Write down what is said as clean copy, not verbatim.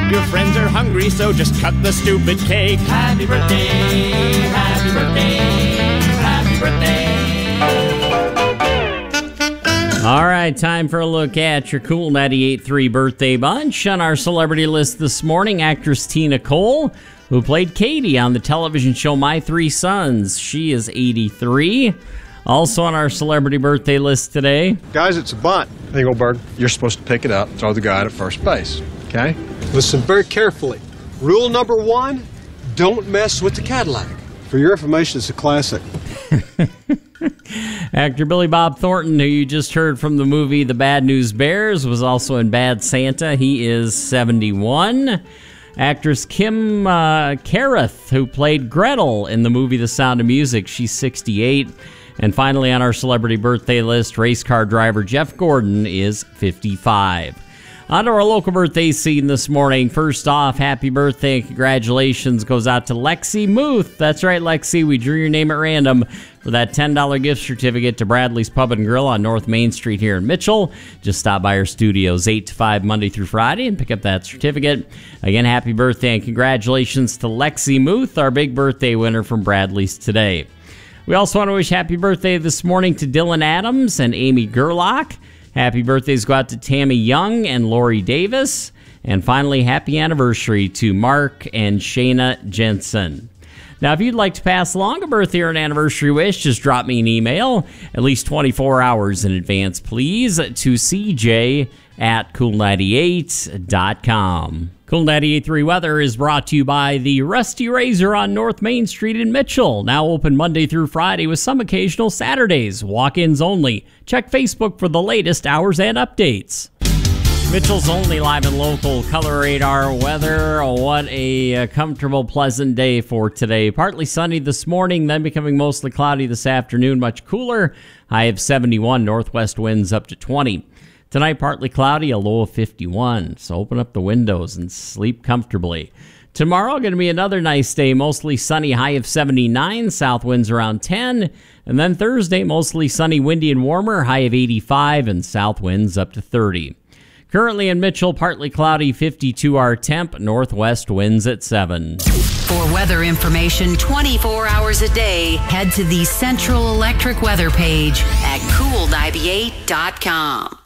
Your friends are hungry, so just cut the stupid cake. Happy birthday, happy birthday, happy birthday. All right, time for a look at your Cool 98.3 birthday bunch. On our celebrity list this morning, actress Tina Cole, who played Katie on the television show My Three Sons. She is 83. Also on our celebrity birthday list today. Guys, it's a bunt. Engelberg, you're supposed to pick it up, throw the guy out at first base, okay? Listen very carefully. Rule number 1, don't mess with the Cadillac. For your information, it's a classic. Actor Billy Bob Thornton, who you just heard from the movie The Bad News Bears, was also in Bad Santa. He is 71. Actress Kim Carruth, who played Gretel in the movie The Sound of Music, she's 68. And finally on our celebrity birthday list, race car driver Jeff Gordon is 55. On to our local birthday scene this morning. First off, happy birthday and congratulations goes out to Lexi Muth. That's right, Lexi, we drew your name at random for that $10 gift certificate to Bradley's Pub and Grill on North Main Street here in Mitchell. Just stop by our studios 8 to 5 Monday through Friday and pick up that certificate. Again, happy birthday and congratulations to Lexi Muth, our big birthday winner from Bradley's today. We also want to wish happy birthday this morning to Dylan Adams and Amy Gerlach. Happy birthdays go out to Tammy Young and Lori Davis. And finally, happy anniversary to Mark and Shayna Jensen. Now, if you'd like to pass along a birthday or an anniversary wish, just drop me an email at least 24 hours in advance, please, to cj@cool98.com. Cool 98.3 weather is brought to you by the Rusty Razor on North Main Street in Mitchell. Now open Monday through Friday with some occasional Saturdays. Walk-ins only. Check Facebook for the latest hours and updates. Mitchell's only live and local color radar weather. What a comfortable, pleasant day for today. Partly sunny this morning, then becoming mostly cloudy this afternoon. Much cooler. High of 71. Northwest winds up to 20. Tonight, partly cloudy, a low of 51. So open up the windows and sleep comfortably. Tomorrow, going to be another nice day. Mostly sunny, high of 79. South winds around 10. And then Thursday, mostly sunny, windy, and warmer. High of 85 and south winds up to 30. Currently in Mitchell, partly cloudy, 52 our temp. Northwest winds at 7. For weather information 24 hours a day, head to the Central Electric weather page at cool98.com.